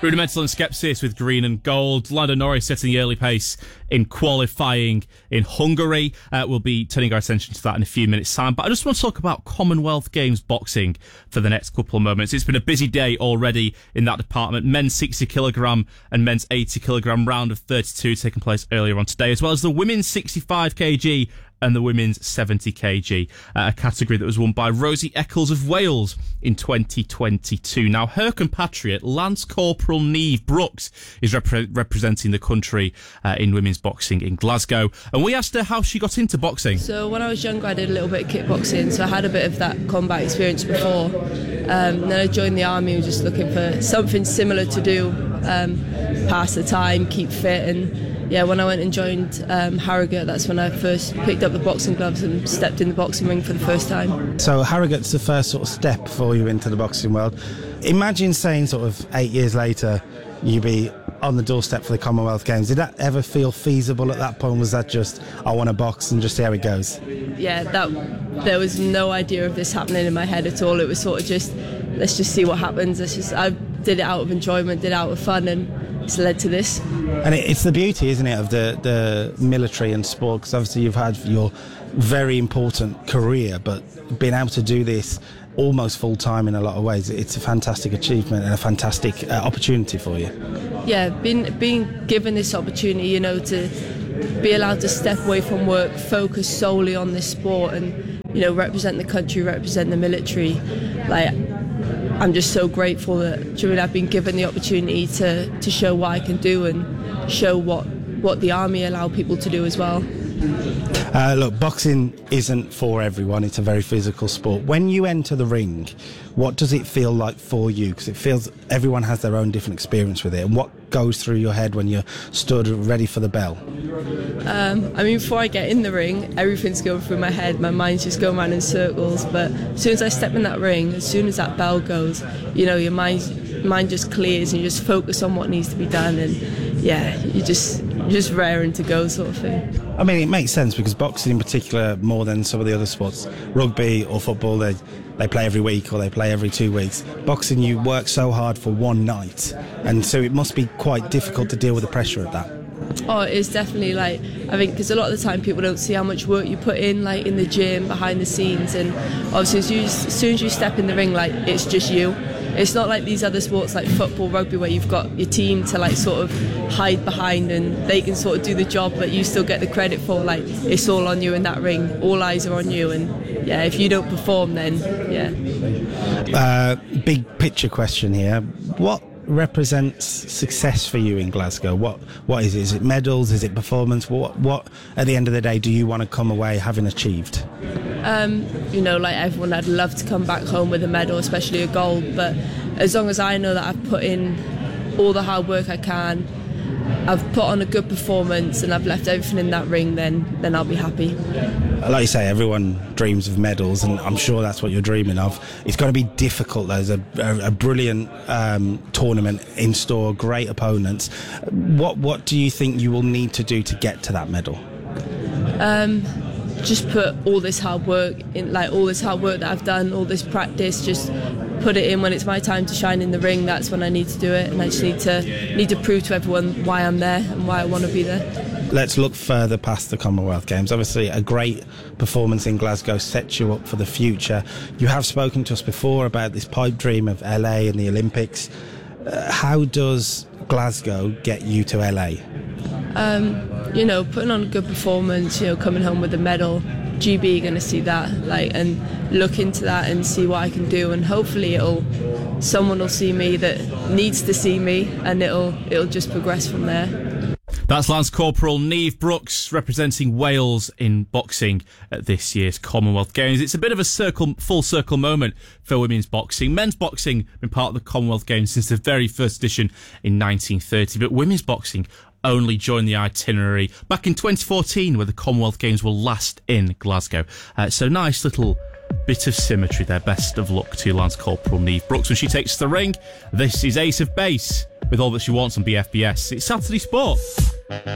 Rudimental and Skepsis with green and gold. Lando Norris setting the early pace in qualifying in Hungary. We'll be turning our attention to that in a few minutes' time. But I just want to talk about Commonwealth Games boxing for the next couple of moments. It's been a busy day already in that department. Men's 60kg and men's 80kg round of 32 taking place earlier on today, as well as the women's 65kg and the women's 70kg, a category that was won by Rosie Eccles of Wales in 2022. Now, her compatriot, Lance Corporal Niamh Brooks, is representing the country in women's boxing in Glasgow. And we asked her how she got into boxing. So when I was younger, I did a little bit of kickboxing, so I had a bit of that combat experience before. Then I joined the army, just looking for something similar to do, pass the time, keep fit, and yeah, when I went and joined Harrogate, that's when I first picked up the boxing gloves and stepped in the boxing ring for the first time. So Harrogate's the first sort of step for you into the boxing world. Imagine saying sort of 8 years later you'd be on the doorstep for the Commonwealth Games. Did that ever feel feasible at that point? Was that just, I want to box and just see how it goes? Yeah, there was no idea of this happening in my head at all. It was sort of just, let's just see what happens. I did it out of enjoyment, did it out of fun, and it's led to this. And it's the beauty, isn't it, of the military and sport, because obviously you've had your very important career, but being able to do this almost full time in a lot of ways, it's a fantastic achievement and a fantastic opportunity for you. Yeah, being given this opportunity, to be allowed to step away from work, focus solely on this sport, and represent the country, represent the military. I'm just so grateful that I've been given the opportunity to show what I can do and show what the army allow people to do as well. Look, boxing isn't for everyone. It's a very physical sport. When you enter the ring, what does it feel like for you? Because it feels everyone has their own different experience with it. And what goes through your head when you're stood ready for the bell? Before I get in the ring, everything's going through my head. My mind's just going around in circles. But as soon as I step in that ring, as soon as that bell goes, your mind just clears and you just focus on what needs to be done. And yeah, you're just raring to go, sort of thing. I mean, it makes sense because boxing in particular, more than some of the other sports, rugby or football, they play every week or they play every 2 weeks. Boxing, you work so hard for one night, and so it must be quite difficult to deal with the pressure of that. Oh, it's definitely I think because a lot of the time people don't see how much work you put in in the gym, behind the scenes, and obviously as soon as you step in the ring, it's just you. It's not like these other sports like football, rugby, where you've got your team to sort of hide behind and they can sort of do the job, but you still get the credit for it's all on you in that ring. All eyes are on you, and yeah, if you don't perform, then yeah. Big picture question here. What represents success for you in Glasgow? What is it? Is it medals? Is it performance? What at the end of the day do you want to come away having achieved? Like everyone, I'd love to come back home with a medal, especially a gold, but as long as I know that I've put in all the hard work I can, I've put on a good performance and I've left everything in that ring, then I'll be happy. Like you say, everyone dreams of medals, and I'm sure that's what you're dreaming of. It's going to be difficult. There's a brilliant tournament in store, great opponents. What do you think you will need to do to get to that medal? Just put all this hard work in, all this hard work that I've done, all this practice, just put it in. When it's my time to shine in the ring, that's when I need to do it, and I just need to prove to everyone why I'm there and why I want to be there. Let's look further past the Commonwealth Games. Obviously, a great performance in Glasgow sets you up for the future. You have spoken to us before about this pipe dream of LA and the Olympics. How does Glasgow get you to LA? Putting on a good performance, coming home with a medal. GB going to see that, and look into that and see what I can do, and hopefully someone will see me that needs to see me, and it'll just progress from there. That's Lance Corporal Niamh Brooks representing Wales in boxing at this year's Commonwealth Games. It's a bit of a full circle moment for women's boxing. Men's boxing been part of the Commonwealth Games since the very first edition in 1930, but women's boxing only joined the itinerary back in 2014, where the Commonwealth Games will last in Glasgow. So nice little bit of symmetry there. Best of luck to Lance Corporal Niamh Brooks when she takes the ring. This is Ace of Base with All That She Wants on BFBS. It's Saturday Sport.